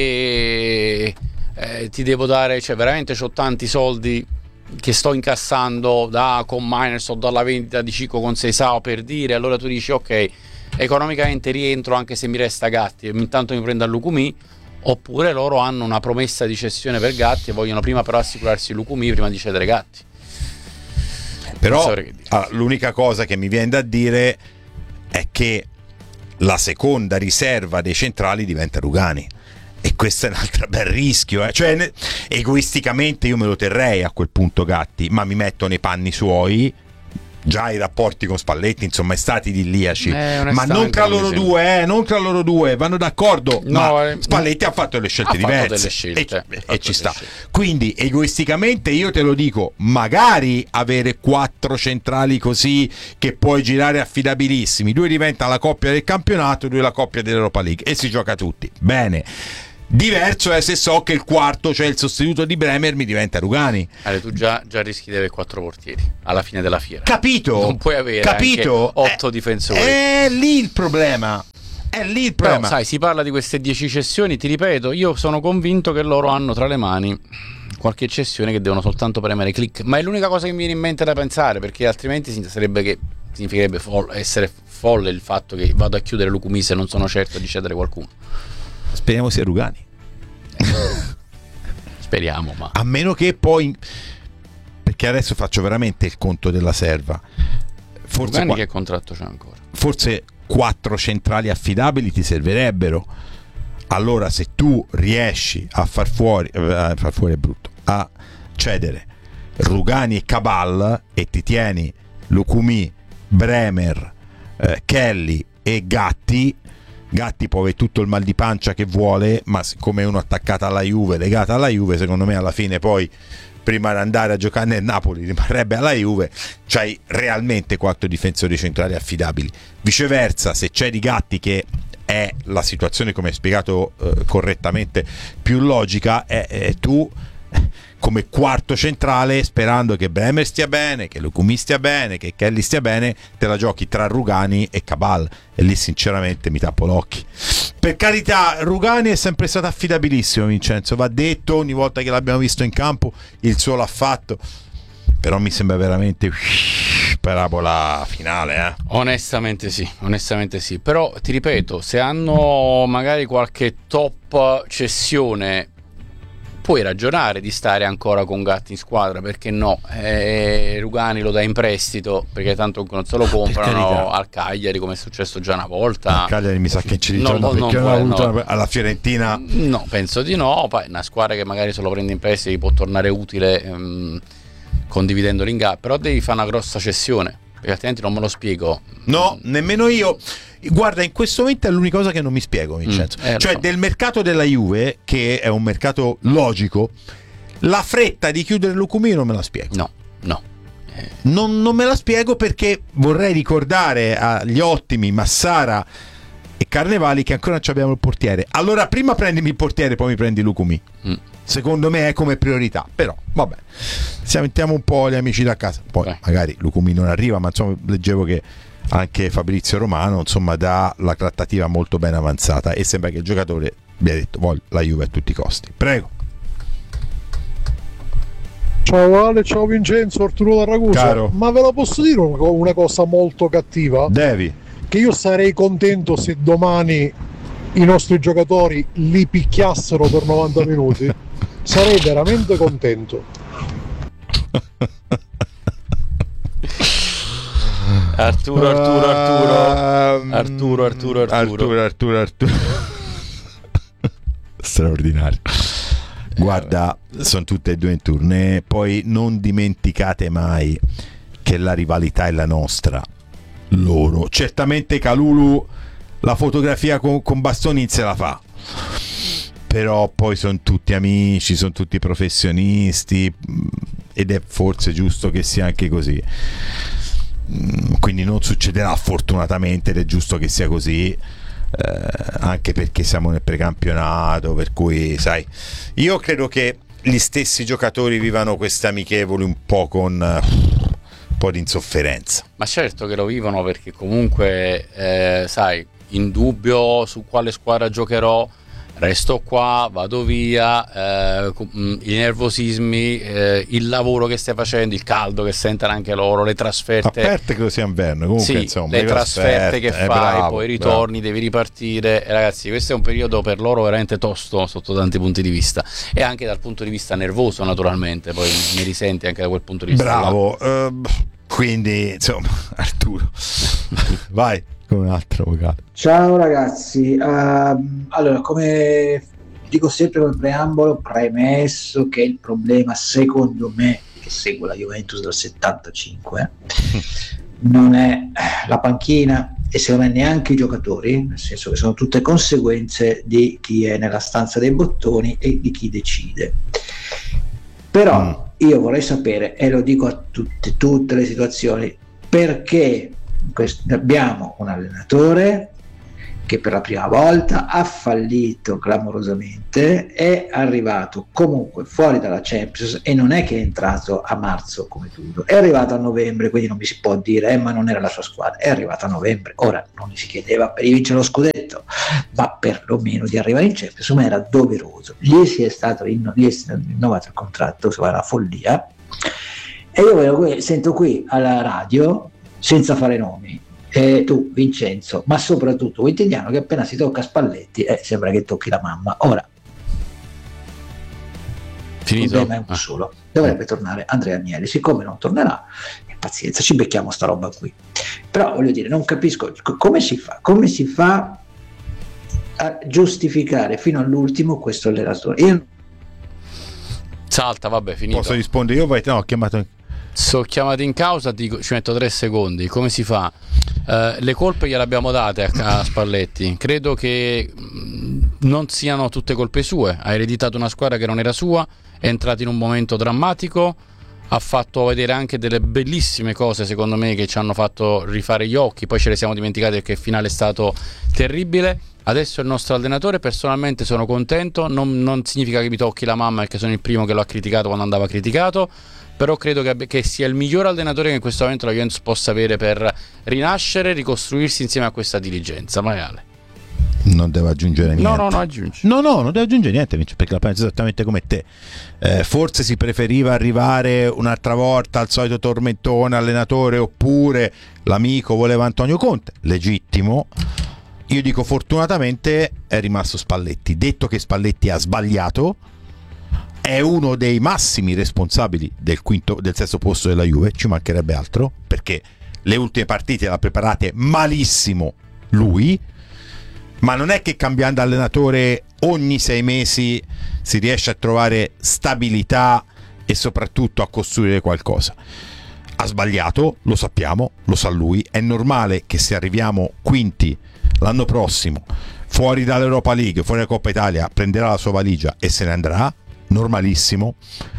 che Eh, ti devo dare, cioè veramente c'ho tanti soldi che sto incassando da con Miners o dalla vendita di Cico con Seisao, per dire, allora tu dici ok, economicamente rientro anche se mi resta Gatti e intanto mi prendo a Lukumi, oppure loro hanno una promessa di cessione per Gatti e vogliono prima però assicurarsi Lukumi prima di cedere Gatti. Però allora, l'unica cosa che mi viene da dire è che la seconda riserva dei centrali diventa Rugani. E questo è un altro bel rischio, eh. Cioè ne- egoisticamente io me lo terrei a quel punto Gatti, ma mi metto nei panni suoi già i rapporti con Spalletti insomma è stati idilliaci, eh, ma non tra loro due, eh, non tra loro due, vanno d'accordo, no, ma eh, Spalletti ha fatto delle scelte diverse delle scelte, e, e ci sta scelte. Quindi egoisticamente io te lo dico, magari avere quattro centrali così che puoi girare affidabilissimi, due diventa la coppia del campionato, due la coppia dell'Europa League e si gioca tutti bene. Diverso è se so che il quarto, cioè il sostituto di Bremer, mi diventa Rugani. Allora, tu già, già rischi di avere quattro portieri alla fine della fiera. Capito? Non puoi avere Capito? anche otto eh, difensori. È lì il problema. È lì il problema. Però, sai, si parla di queste dieci cessioni. Ti ripeto, io sono convinto che loro hanno tra le mani qualche cessione che devono soltanto premere click. Ma è l'unica cosa che mi viene in mente da pensare, perché altrimenti sarebbe che significherebbe fo- essere folle il fatto che vado a chiudere Lukumi se non sono certo di cedere qualcuno. Speriamo sia Rugani. Speriamo, ma a meno che poi, perché adesso faccio veramente il conto della serva. Forse Rugani qua... che contratto c'è ancora? Forse quattro centrali affidabili ti servirebbero. Allora se tu riesci a far fuori a far fuori è brutto, a cedere Rugani e Cabal e ti tieni Lukumi, Bremer, eh, Kelly e Gatti. Gatti può avere tutto il mal di pancia che vuole, ma siccome è uno attaccato alla Juve, legato alla Juve, secondo me alla fine poi prima di andare a giocare nel Napoli rimarrebbe alla Juve. C'hai realmente quattro difensori centrali affidabili. Viceversa, se c'è di Gatti, che è la situazione, come hai spiegato eh, correttamente, più logica, è, è tu come quarto centrale, sperando che Bremer stia bene, che Lukumi stia bene, che Kelly stia bene, te la giochi tra Rugani e Cabal, e lì sinceramente mi tappo l'occhio. Per carità, Rugani è sempre stato affidabilissimo, Vincenzo, va detto, ogni volta che l'abbiamo visto in campo il suo l'ha fatto, però mi sembra veramente parabola finale, eh? Onestamente sì, onestamente sì, però ti ripeto, se hanno magari qualche top cessione puoi ragionare di stare ancora con Gatti in squadra, perché no? Eh, Rugani lo dai in prestito, perché tanto non se lo comprano al Cagliari, come è successo già una volta. Al Cagliari mi sa che ci ritorna, no, perché non, non non, avuto no. alla Fiorentina. No, penso di no. Poi una squadra che magari se lo prende in prestito può tornare utile ehm, condividendo l'ingresso, però devi fare una grossa cessione, perché altrimenti non me lo spiego. No, nemmeno io. Guarda, in questo momento è l'unica cosa che non mi spiego, Vincenzo. Mm, eh, cioè, so. Del mercato della Juve, che è un mercato logico, la fretta di chiudere Lukumi non me la spiego. No, no. Eh. Non, non me la spiego, perché vorrei ricordare agli ottimi Massara e Carnevali che ancora non abbiamo il portiere. Allora, prima prendimi il portiere, poi mi prendi Lukumi. Mm. Secondo me è come priorità. Però, vabbè, sentiamo un po' gli amici da casa. Poi, eh. magari Lukumi non arriva, ma insomma, leggevo che anche Fabrizio Romano insomma dà la trattativa molto ben avanzata e sembra che il giocatore abbia detto voglio la Juve a tutti i costi. Prego. Ciao Ale, ciao Vincenzo, Arturo da Ragusa. Caro. Ma ve la posso dire una cosa molto cattiva? Devi. Che io sarei contento se domani i nostri giocatori li picchiassero per novanta minuti. Sarei veramente contento. Arturo, Arturo, Arturo, Arturo, Arturo, Arturo, Arturo, Arturo. Straordinario. Guarda, sono tutte e due in tournée. Poi non dimenticate mai che la rivalità è la nostra. Loro, certamente Kalulu la fotografia con, con Bastonin se la fa, però poi sono tutti amici, sono tutti professionisti, ed è forse giusto che sia anche così. Quindi non succederà fortunatamente, ed è giusto che sia così, eh, anche perché siamo nel precampionato, per cui sai, io credo che gli stessi giocatori vivano queste amichevoli un po' con uh, un po' di insofferenza. Ma certo che lo vivono, perché comunque eh, sai, in dubbio su quale squadra giocherò, resto qua, vado via, eh, i nervosismi, eh, il lavoro che stai facendo, il caldo che sentono anche loro, le trasferte. Aperte che sia inverno, comunque sì, insomma, le trasferte che fai, bravo, poi ritorni, bravo. Devi ripartire. E ragazzi, questo è un periodo per loro veramente tosto sotto tanti punti di vista, e anche dal punto di vista nervoso, naturalmente, poi mi risenti anche da quel punto di vista. Bravo, uh, quindi insomma, Arturo, vai. Un altro vocale. Ciao ragazzi, uh, allora, come dico sempre come preambolo, premesso che il problema secondo me che seguo la Juventus dal settantacinque, non è la panchina e secondo me neanche i giocatori, nel senso che sono tutte conseguenze di chi è nella stanza dei bottoni e di chi decide. Però mm. io vorrei sapere, e lo dico a tutte, tutte le situazioni, perché questo, abbiamo un allenatore che per la prima volta ha fallito clamorosamente, è arrivato comunque fuori dalla Champions e non è che è entrato a marzo come tutto, è arrivato a novembre, quindi non mi si può dire eh, ma non era la sua squadra, è arrivato a novembre. Ora non gli si chiedeva per vincere lo scudetto, ma perlomeno di arrivare in Champions, ma era doveroso. Gli si è stato rinno- gli è stato rinnovato il contratto, insomma una follia, e io sento qui alla radio, senza fare nomi, eh, tu Vincenzo, ma soprattutto Quintiliano, che appena si tocca Spalletti eh, sembra che tocchi la mamma. Ora finito? Il problema è un solo, dovrebbe tornare Andrea Agnelli, siccome non tornerà, pazienza, ci becchiamo sta roba qui. Però voglio dire, non capisco come si fa, come si fa a giustificare fino all'ultimo questo allenatore. Io salta, vabbè, finito. Posso rispondere io? Vai, no, ho chiamato. Sono chiamato in causa, dico, ci metto tre secondi. Come si fa? Uh, le colpe gliele abbiamo date a, a Spalletti. Credo che mh, non siano tutte colpe sue. Ha ereditato una squadra che non era sua, è entrato in un momento drammatico, ha fatto vedere anche delle bellissime cose, secondo me, che ci hanno fatto rifare gli occhi. Poi ce le siamo dimenticate perché il finale è stato terribile. Adesso è il nostro allenatore, personalmente sono contento. Non, non significa che mi tocchi la mamma, perché sono il primo che lo ha criticato quando andava criticato, però credo che, che sia il miglior allenatore che in questo momento la Juventus possa avere per rinascere, ricostruirsi insieme a questa dirigenza. Maiale. Non deve aggiungere niente. No, no, no, aggiungi. No, no, non deve aggiungere niente, perché la penso esattamente come te. Eh, forse si preferiva arrivare un'altra volta al solito tormentone allenatore, oppure l'amico voleva Antonio Conte. Legittimo. Io dico fortunatamente è rimasto Spalletti. Detto che Spalletti ha sbagliato, è uno dei massimi responsabili del quinto, del sesto posto della Juve, ci mancherebbe altro, perché le ultime partite le ha preparate malissimo lui, ma non è che cambiando allenatore ogni sei mesi si riesce a trovare stabilità e soprattutto a costruire qualcosa. Ha sbagliato, lo sappiamo, lo sa lui, è normale che se arriviamo quinti l'anno prossimo, fuori dall'Europa League, fuori dalla Coppa Italia, prenderà la sua valigia e se ne andrà, normalissimo,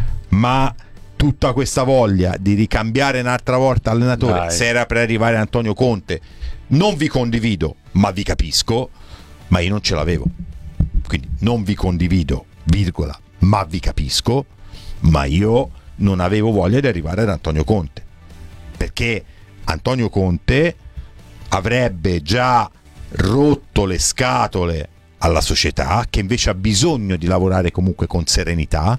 ma tutta questa voglia di ricambiare un'altra volta allenatore, Dai. se era per arrivare Antonio Conte, non vi condivido, ma vi capisco, ma io non ce l'avevo. Quindi non vi condivido, virgola, ma vi capisco, ma io non avevo voglia di arrivare ad Antonio Conte, perché Antonio Conte avrebbe già rotto le scatole alla società, che invece ha bisogno di lavorare comunque con serenità.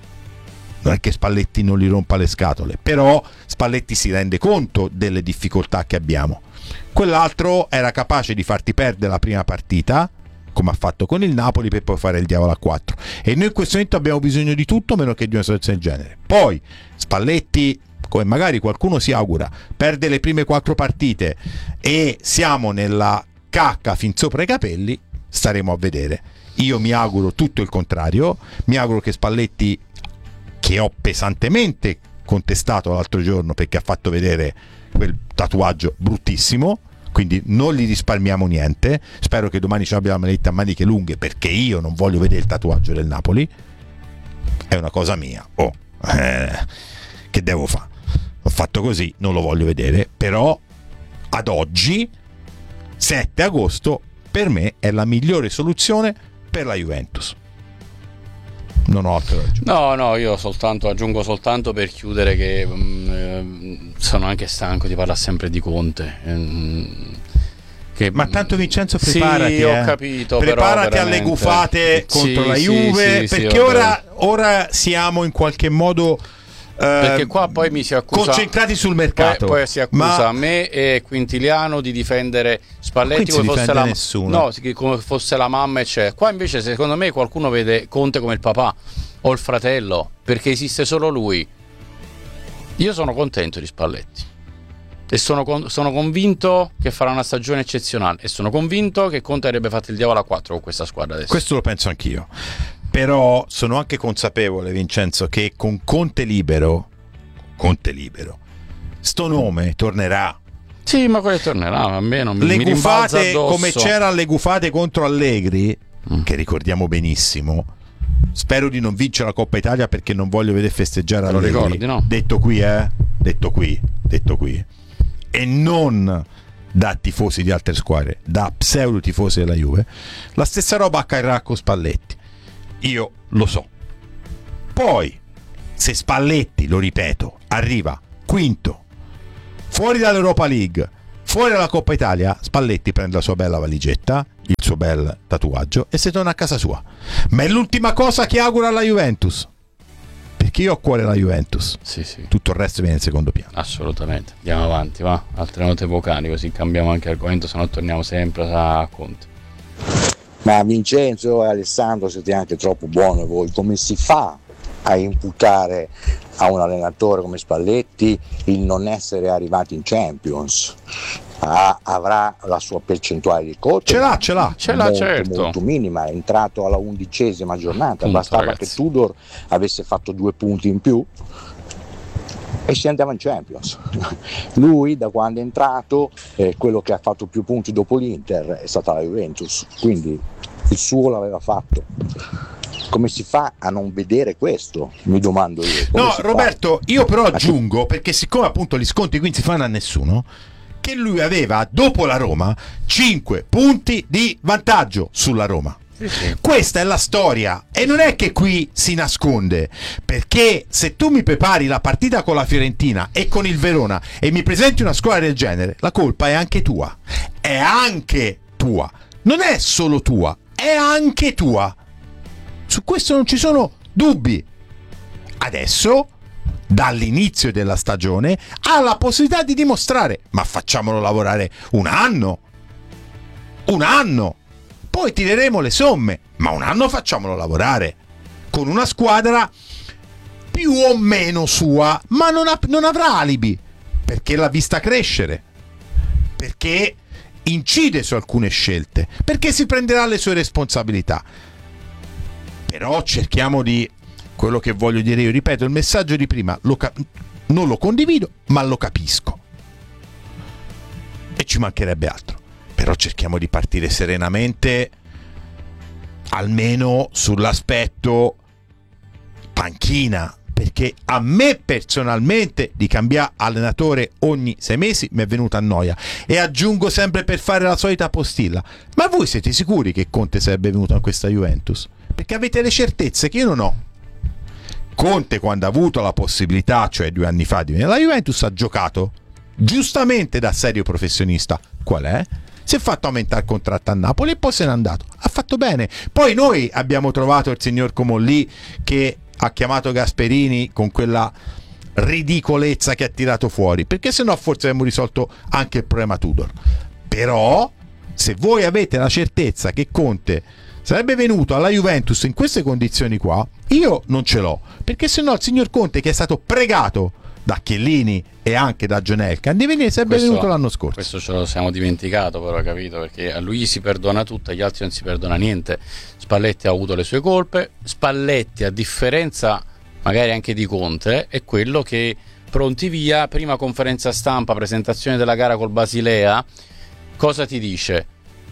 Non è che Spalletti non gli rompa le scatole, però Spalletti si rende conto delle difficoltà che abbiamo. Quell'altro era capace di farti perdere la prima partita, come ha fatto con il Napoli, per poi fare il diavolo a quattro, e noi in questo momento abbiamo bisogno di tutto meno che di una situazione del genere. Poi Spalletti, come magari qualcuno si augura, perde le prime quattro partite e siamo nella cacca fin sopra i capelli, staremo a vedere. Io mi auguro tutto il contrario, mi auguro che Spalletti, che ho pesantemente contestato l'altro giorno perché ha fatto vedere quel tatuaggio bruttissimo, quindi non gli risparmiamo niente, spero che domani ci abbia la maglietta a maniche lunghe, perché io non voglio vedere il tatuaggio del Napoli, è una cosa mia, oh, eh, che devo fare? Ho fatto così, non lo voglio vedere, però ad oggi sette agosto per me è la migliore soluzione per la Juventus. Non ho altro da aggiungere. No, no, io soltanto aggiungo soltanto per chiudere che um, sono anche stanco di parlare sempre di Conte. Um, che, Ma tanto Vincenzo, preparati, sì, ho eh. capito, preparati però, alle gufate contro sì, la sì, Juve, sì, perché sì, ora, ora siamo in qualche modo perché qua poi mi si accusa, concentrati sul mercato, poi, poi si accusa ma... a me e Quintiliano di difendere Spalletti come fosse, la... no, come fosse la mamma, eccetera. Qua invece secondo me qualcuno vede Conte come il papà o il fratello, perché esiste solo lui. Io sono contento di Spalletti e sono, con... sono convinto che farà una stagione eccezionale, e sono convinto che Conte avrebbe fatto il diavolo a quattro con questa squadra adesso. Questo lo penso anch'io. Però sono anche consapevole, Vincenzo, che con Conte libero Conte libero. Sto nome tornerà. Sì, ma quello tornerà, a me non mi, le mi rimbalza gufate, addosso. come c'era le gufate contro Allegri, mm. che ricordiamo benissimo. Spero di non vincere la Coppa Italia perché non voglio vedere festeggiare Allegri. Lo ricordi, no? Detto qui, eh? Detto qui, detto qui. E non da tifosi di altre squadre, da pseudo tifosi della Juve. La stessa roba accadrà con Spalletti. Io lo so. Poi, se Spalletti, lo ripeto, arriva quinto, fuori dall'Europa League, fuori dalla Coppa Italia, Spalletti prende la sua bella valigetta, il suo bel tatuaggio e se torna a casa sua. Ma è l'ultima cosa che auguro alla Juventus, perché io ho a cuore la Juventus. Sì, sì. Tutto il resto viene in secondo piano. Assolutamente. Andiamo avanti, va. Altre note vocali, così cambiamo anche argomento, se no torniamo sempre a Conte. Ma Vincenzo e Alessandro siete anche troppo buoni voi. Come si fa a imputare a un allenatore come Spalletti il non essere arrivati in Champions? Ah, avrà la sua percentuale di colpe, ce l'ha, ce l'ha, ce l'ha, molto, certo. molto minima. È entrato alla undicesima giornata, Punto, bastava ragazzi. che Tudor avesse fatto due punti in più e si andava in Champions. Lui da quando è entrato, eh, quello che ha fatto più punti dopo l'Inter è stata la Juventus, quindi il suo l'aveva fatto. Come si fa a non vedere questo? Mi domando io. Come No, Roberto, fa? io però aggiungo, perché siccome appunto gli sconti qui non si fanno a nessuno, che lui aveva dopo la Roma cinque punti di vantaggio sulla Roma. Sì, sì. Questa è la storia e non è che qui si nasconde, perché se tu mi prepari la partita con la Fiorentina e con il Verona e mi presenti una squadra del genere, la colpa è anche tua, è anche tua, non è solo tua, è anche tua. Su questo non ci sono dubbi. Adesso, dall'inizio della stagione, ha la possibilità di dimostrare, ma facciamolo lavorare un anno, un anno, poi tireremo le somme, ma un anno facciamolo lavorare con una squadra più o meno sua, ma non, ha, non avrà alibi, perché l'ha vista crescere, perché incide su alcune scelte, perché si prenderà le sue responsabilità. Però cerchiamo di, quello che voglio dire io, ripeto, il messaggio di prima lo cap- non lo condivido, ma lo capisco e ci mancherebbe altro, però cerchiamo di partire serenamente, almeno sull'aspetto panchina, perché a me personalmente di cambiare allenatore ogni sei mesi mi è venuta a noia. E aggiungo sempre, per fare la solita postilla, ma voi siete sicuri che Conte sarebbe venuto a questa Juventus? Perché avete le certezze che io non ho. Conte, quando ha avuto la possibilità, cioè due anni fa, di venire alla Juventus, ha giocato giustamente da serio professionista. Qual è? Si è fatto aumentare il contratto a Napoli e poi se n'è andato. Ha fatto bene. Poi noi abbiamo trovato il signor Comolli che ha chiamato Gasperini con quella ridicolezza che ha tirato fuori, perché se no forse avremmo risolto anche il problema Tudor. Però se voi avete la certezza che Conte sarebbe venuto alla Juventus in queste condizioni qua, io non ce l'ho, perché se no il signor Conte, che è stato pregato da Chiellini e anche da John Elkann di venire, sarebbe Questo- venuto l'anno scorso. Questo ce lo siamo dimenticato, però, capito? Perché a lui si perdona tutto, agli altri non si perdona niente. Spalletti ha avuto le sue colpe. Spalletti, a differenza magari anche di Conte, è quello che pronti via, prima conferenza stampa, presentazione della gara col Basilea, cosa ti dice?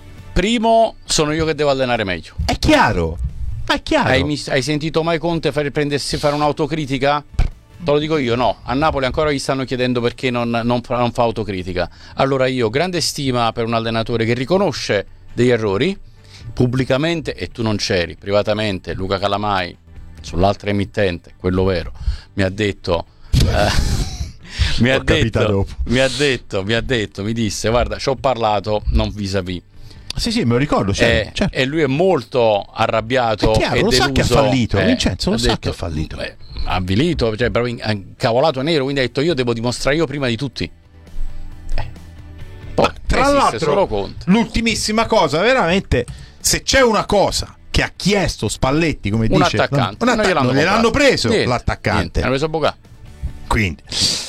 Primo, sono io che devo allenare meglio. È chiaro, è chiaro. Hai, mis- hai sentito mai Conte fare, prendersi, fare un'autocritica? Te lo dico io, no. A Napoli ancora gli stanno chiedendo perché non, non fa, non fa autocritica. Allora io, grande stima per un allenatore che riconosce degli errori pubblicamente, e tu non c'eri, privatamente. Luca Calamai, sull'altra emittente, quello vero, mi ha detto... Eh, mi, ha detto mi ha detto, mi ha detto, mi disse, guarda, ci ho parlato, non vis-à-vis. Sì, sì, me lo ricordo, certo, Eh, certo. E lui è molto arrabbiato. È chiaro, e lo sa deluso. che ha fallito, Eh, Vincenzo, lo ha sa detto- che ha fallito. beh, ha avvilito, cioè proprio in- incavolato nero, quindi ha detto io devo dimostrare io prima di tutti. Eh. Poi Tra esiste l'altro, solo Conte. l'ultimissima cosa, veramente, se c'è una cosa che ha chiesto Spalletti, come Un dice, attaccante, un non atta- gliel'hanno non gliel'hanno comprato. preso Niente, l'attaccante. niente, hanno preso Bocà. Quindi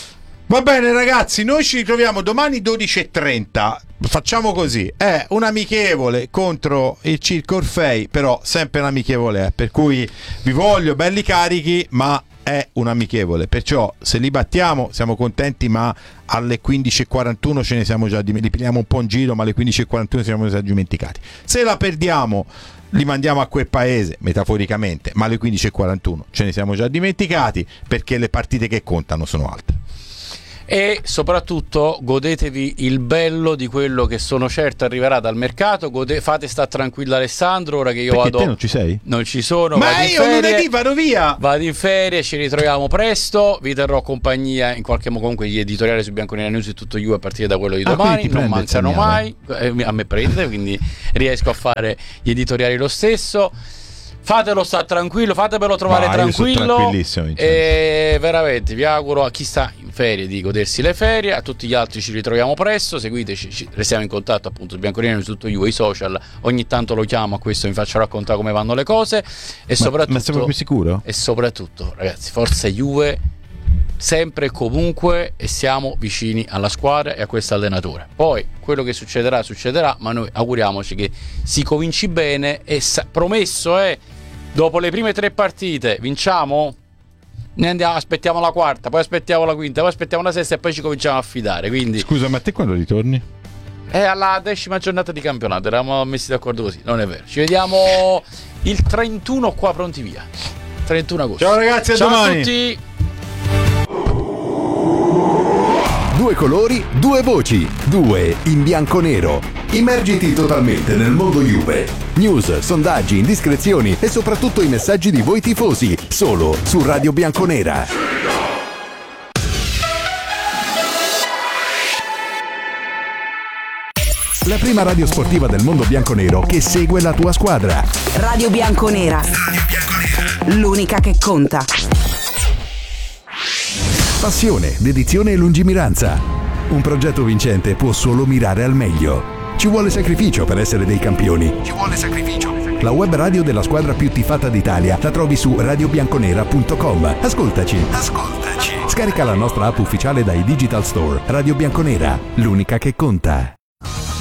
va bene ragazzi, noi ci ritroviamo domani dodici e trenta. Facciamo così, è un amichevole contro il Circo Orfei, però sempre un amichevole, eh, per cui vi voglio belli carichi, ma è un amichevole, perciò se li battiamo siamo contenti, ma alle quindici e quarantuno ce ne siamo già dimenticati, li prendiamo un po' in giro, ma alle quindici e quarantuno siamo già dimenticati. Se la perdiamo li mandiamo a quel paese, metaforicamente, ma alle quindici e quarantuno ce ne siamo già dimenticati, perché le partite che contano sono altre. E soprattutto godetevi il bello di quello che sono certo arriverà dal mercato. Gode- fate sta tranquillo Alessandro, ora che io perché vado. Te non ci sei? Non ci sono. Ma vado in io ferie, lunedì vado via. Vado in ferie, ci ritroviamo presto. Vi terrò compagnia in qualche modo. Comunque gli editoriali su Bianconera News e tutto Juve a partire da quello di Ah, domani quindi ti non prende il mancano mai. segnale. Eh, a me prende, quindi riesco a fare gli editoriali lo stesso. Fatelo sta tranquillo, fatevelo trovare Ma io sono tranquillo. tranquillissimo, Vincenzo. E veramente vi auguro a chi sta in ferie di godersi le ferie, a tutti gli altri ci ritroviamo presto, seguiteci, ci, restiamo in contatto appunto su Bianconera su tutto io, i social, ogni tanto lo chiamo a questo, mi faccio raccontare come vanno le cose e ma, soprattutto ma sei proprio sicuro? E soprattutto ragazzi, forza Juve sempre e comunque, e siamo vicini alla squadra e a questo allenatore. Poi quello che succederà succederà, ma noi auguriamoci che si cominci bene e sa- promesso è, dopo le prime tre partite vinciamo, ne andiamo, aspettiamo la quarta, poi aspettiamo la quinta, poi aspettiamo la sesta e poi ci cominciamo a affidare. Quindi scusa, ma te quando ritorni? è alla decima giornata di campionato, eravamo messi d'accordo così, non è vero. Ci vediamo il trentuno qua pronti via, trentuno agosto. Ciao ragazzi, a ciao domani. a tutti. Due colori, due voci, due in bianco-nero. Immergiti totalmente nel mondo Juve. News, sondaggi, indiscrezioni e soprattutto i messaggi di voi tifosi, solo su Radio Bianconera. La prima radio sportiva del mondo bianconero che segue la tua squadra. Radio Bianconera. L'unica che conta. Passione, dedizione e lungimiranza. Un progetto vincente può solo mirare al meglio. Ci vuole sacrificio per essere dei campioni. Ci vuole sacrificio. La web radio della squadra più tifata d'Italia la trovi su radio bianconera punto com. Ascoltaci. Ascoltaci. Scarica la nostra app ufficiale dai Digital Store. Radio Bianconera, l'unica che conta.